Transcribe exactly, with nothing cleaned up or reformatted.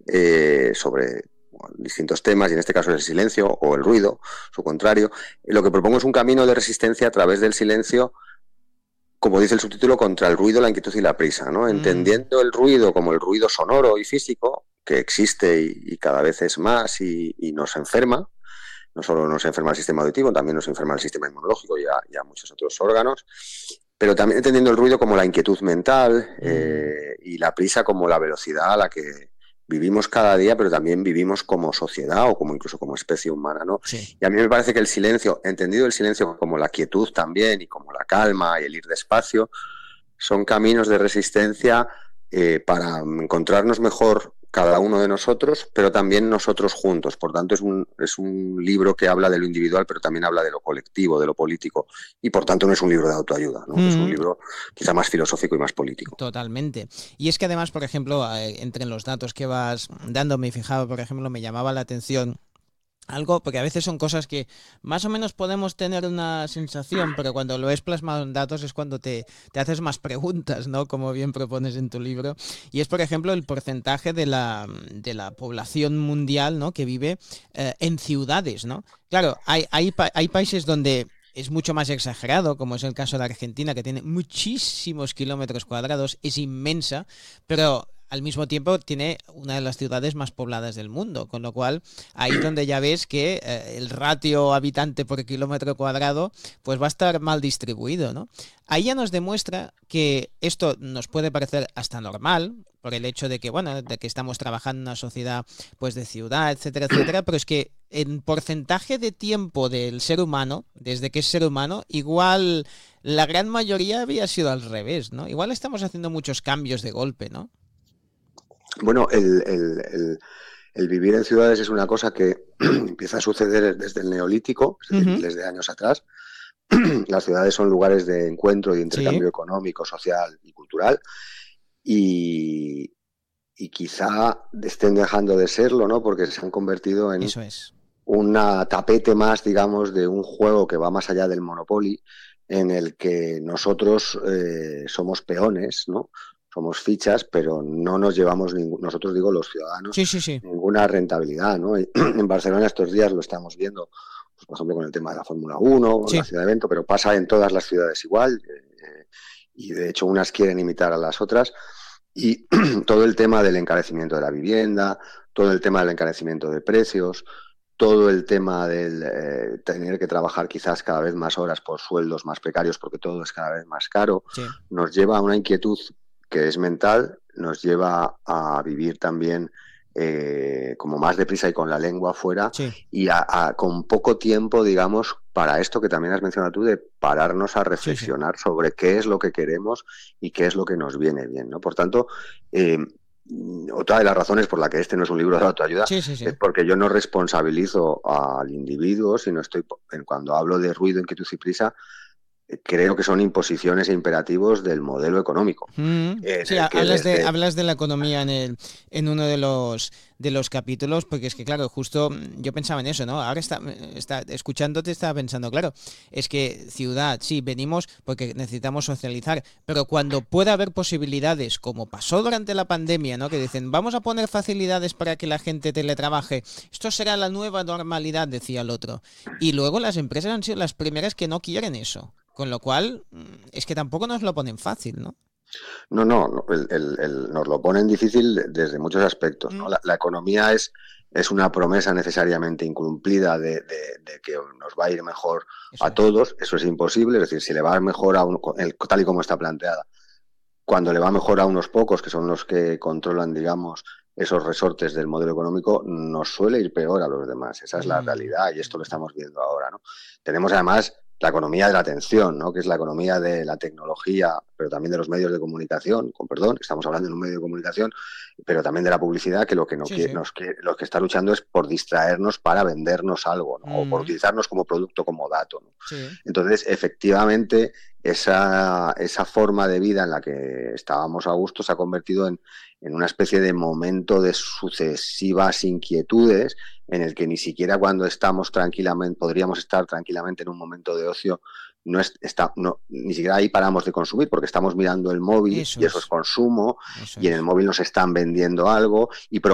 eh, sobre bueno, distintos temas, y en este caso es el silencio o el ruido, su contrario. Lo que propongo es un camino de resistencia a través del silencio, como dice el subtítulo, contra el ruido, la inquietud y la prisa, ¿no? Entendiendo el ruido como el ruido sonoro y físico, que existe y, y cada vez es más y, y nos enferma. No solo nos enferma el sistema auditivo, también nos enferma el sistema inmunológico y a, y a muchos otros órganos, pero también entendiendo el ruido como la inquietud mental eh, y la prisa como la velocidad a la que vivimos cada día, pero también vivimos como sociedad o como incluso como especie humana, ¿no? Sí. Y a mí me parece que el silencio, entendido el silencio como la quietud también y como la calma y el ir despacio, son caminos de resistencia eh, para encontrarnos mejor cada uno de nosotros, pero también nosotros juntos. Por tanto, es un, es un libro que habla de lo individual, pero también habla de lo colectivo, de lo político, y por tanto no es un libro de autoayuda, ¿no? Mm. Es un libro quizá más filosófico y más político. Totalmente. Y es que además, por ejemplo, eh, entre los datos que vas dándome, fijaba, por ejemplo, me llamaba la atención algo, porque a veces son cosas que más o menos podemos tener una sensación, pero cuando lo ves plasmado en datos es cuando te, te haces más preguntas, ¿no? Como bien propones en tu libro. Y es, por ejemplo, el porcentaje de la, de la población mundial, ¿no? Que vive eh, en ciudades, ¿no? Claro, hay, hay, hay países donde es mucho más exagerado, como es el caso de Argentina, que tiene muchísimos kilómetros cuadrados, es inmensa, pero al mismo tiempo tiene una de las ciudades más pobladas del mundo, con lo cual ahí es donde ya ves que eh, el ratio habitante por kilómetro cuadrado pues va a estar mal distribuido, ¿no? Ahí ya nos demuestra que esto nos puede parecer hasta normal, por el hecho de que, bueno, de que estamos trabajando en una sociedad pues de ciudad, etcétera, etcétera, pero es que en porcentaje de tiempo del ser humano, desde que es ser humano, igual la gran mayoría había sido al revés, ¿no? Igual estamos haciendo muchos cambios de golpe, ¿no? Bueno, el, el, el, el vivir en ciudades es una cosa que empieza a suceder desde el Neolítico, es decir, Uh-huh. miles de años atrás. Las ciudades son lugares de encuentro y de intercambio Sí. económico, social y cultural, y, y quizá estén dejando de serlo, ¿no? Porque se han convertido en Eso es. una tapete más, digamos, de un juego que va más allá del Monopoly, en el que nosotros eh, somos peones, ¿no? Somos fichas, pero no nos llevamos, ningún, nosotros digo los ciudadanos, Sí, sí, sí. ninguna rentabilidad, ¿no? En Barcelona estos días lo estamos viendo, pues, por ejemplo, con el tema de la Fórmula uno, Sí. la ciudad de evento, pero pasa en todas las ciudades igual, eh, y de hecho unas quieren imitar a las otras, y todo el tema del encarecimiento de la vivienda, todo el tema del encarecimiento de precios, todo el tema del eh, tener que trabajar quizás cada vez más horas por sueldos más precarios porque todo es cada vez más caro, Sí. nos lleva a una inquietud que es mental, nos lleva a vivir también eh, como más deprisa y con la lengua afuera, Sí. y a, a, con poco tiempo, digamos, para esto que también has mencionado tú, de pararnos a reflexionar sí, sí. sobre qué es lo que queremos y qué es lo que nos viene bien, ¿no? Por tanto, eh, otra de las razones por la que este no es un libro de autoayuda sí, sí, sí. es porque yo no responsabilizo al individuo, sino estoy, cuando hablo de ruido, inquietud y prisa, creo que son imposiciones e imperativos del modelo económico. Mm, sí, hablas, desde... de, hablas de la economía en, el, en uno de los, de los capítulos, porque es que, claro, justo yo pensaba en eso, ¿no? Ahora está, está escuchándote estaba pensando, claro, es que ciudad, sí, venimos porque necesitamos socializar, pero cuando pueda haber posibilidades, como pasó durante la pandemia, ¿no? Que dicen, vamos a poner facilidades para que la gente teletrabaje, esto será la nueva normalidad, decía el otro. Y luego las empresas han sido las primeras que no quieren eso. Con lo cual, es que tampoco nos lo ponen fácil, ¿no? No, no, el, el, el, nos lo ponen difícil desde muchos aspectos, ¿no? La, la economía es, es una promesa necesariamente incumplida de, de, de que nos va a ir mejor eso a es. todos, eso es imposible, es decir, si le va mejor a uno, tal y como está planteada, cuando le va mejor a unos pocos, que son los que controlan, digamos, esos resortes del modelo económico, nos suele ir peor a los demás. Esa es la mm. realidad y esto lo estamos viendo ahora, ¿no? Tenemos además la economía de la atención, ¿no? Que es la economía de la tecnología, pero también de los medios de comunicación, con perdón, estamos hablando de un medio de comunicación, pero también de la publicidad, que lo que, no sí, quiere, sí. Nos quiere, lo que está luchando es por distraernos para vendernos algo, ¿no? Mm. O por utilizarnos como producto, como dato, ¿no? Sí. Entonces, efectivamente, esa, esa forma de vida en la que estábamos a gusto se ha convertido en, en una especie de momento de sucesivas inquietudes en el que ni siquiera cuando estamos tranquilamente, podríamos estar tranquilamente en un momento de ocio, no es, está, no, ni siquiera ahí paramos de consumir porque estamos mirando el móvil eso y eso es, es consumo eso y en es. el móvil nos están vendiendo algo y